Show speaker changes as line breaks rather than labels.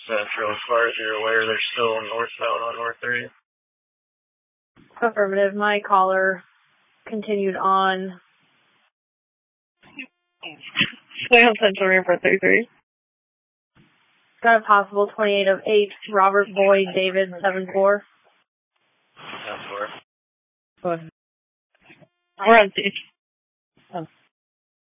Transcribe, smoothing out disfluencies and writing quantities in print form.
Central. As far as you're aware, they're still northbound on North 30.
Affirmative. My caller continued on. Stay on Central Airport 33. Got a possible 28 of 8, Robert Boyd David 74.
10-4.
Go ahead. We're on stage. Oh.